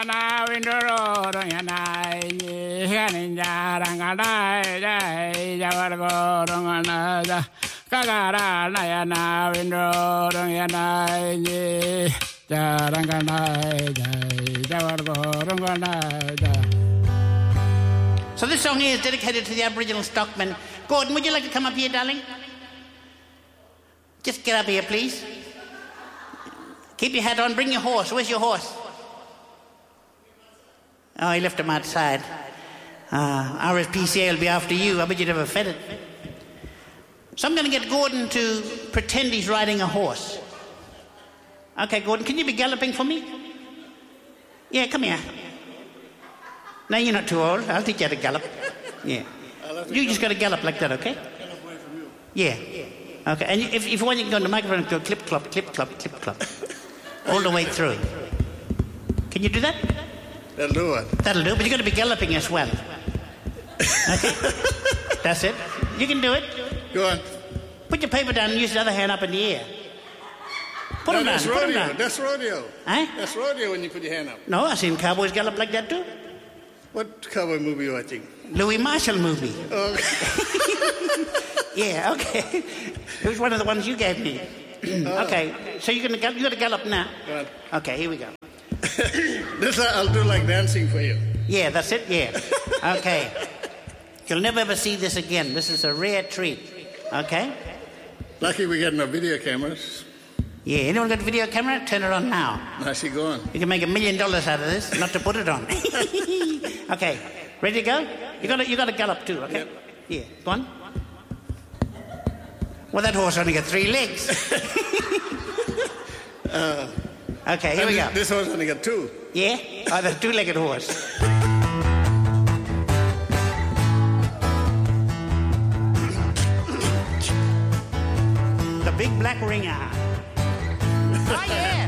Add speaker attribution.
Speaker 1: yana windoro yana ninja rangana jawargo rangana kagara yana windoro yana jarangana jawargo rangana.
Speaker 2: So this song here is dedicated to the Aboriginal stockmen. Gordon, would you like to come up here, darling? Just get up here, please. Keep your hat on. Bring your horse. Where's your horse? Oh, he left him outside. RSPCA will be after you. I bet you'd never fed it. So I'm going to get Gordon to pretend he's riding a horse. Okay, Gordon, can you be galloping for me? Yeah, come here. No, you're not too old. I'll teach you how to gallop. Yeah. You just got to gallop like that, okay?
Speaker 3: Gallop away from you.
Speaker 2: Yeah. Okay, and if you want, you can go on the microphone and go clip, clop, clip, clop, clip, clop. All the way through. Can you do that?
Speaker 3: That'll do it.
Speaker 2: That'll do, but you've got to be galloping as well. Okay? That's it. You can do it.
Speaker 3: Go on.
Speaker 2: Put your paper down and use the other hand up in the air. Put them down,
Speaker 3: That's
Speaker 2: put them
Speaker 3: rodeo.
Speaker 2: doan.
Speaker 3: That's rodeo.
Speaker 2: Huh?
Speaker 3: That's rodeo when you put your hand up.
Speaker 2: No, I've seen cowboys gallop like that too.
Speaker 3: What cowboy movie are you watching?
Speaker 2: Louis Marshall movie.
Speaker 3: Oh.
Speaker 2: Yeah, okay. It was one of the ones you gave me. Okay, so you got to gallop now.
Speaker 3: Go on.
Speaker 2: Okay, here we go.
Speaker 3: This I'll do like dancing for you.
Speaker 2: Yeah, that's it, yeah. Okay. You'll never ever see this again. This is a rare treat. Okay?
Speaker 3: Lucky we got no video cameras.
Speaker 2: Yeah, anyone got a video camera? Turn it on now.
Speaker 3: How's she going?
Speaker 2: You can make $1 million out of this, not to put it on. Okay, ready to go? You got to gallop too, okay?
Speaker 3: Yep.
Speaker 2: Yeah, go on. Well, that horse only got 3 legs. Okay, here we go.
Speaker 3: This horse only got 2.
Speaker 2: Yeah? Oh, the 2-legged horse. The big black ringer. Oh, yeah.